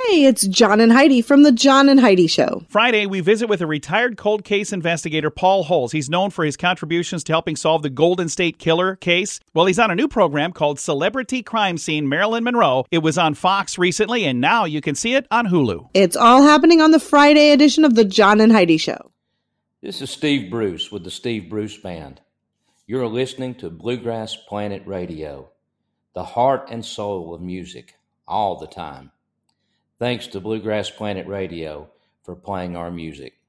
Hey, it's John and Heidi from The John and Heidi Show. Friday, we visit with a retired cold case investigator, Paul Holes. He's known for his contributions to helping solve the Golden State Killer case. Well, he's on a new program called Celebrity Crime Scene Marilyn Monroe. It was on Fox recently, and now you can see it on Hulu. It's all happening on the Friday edition of The John and Heidi Show. This is Steve Bruce with the Steve Bruce Band. You're listening to Bluegrass Planet Radio, the heart and soul of music, all the time. Thanks to Bluegrass Planet Radio for playing our music.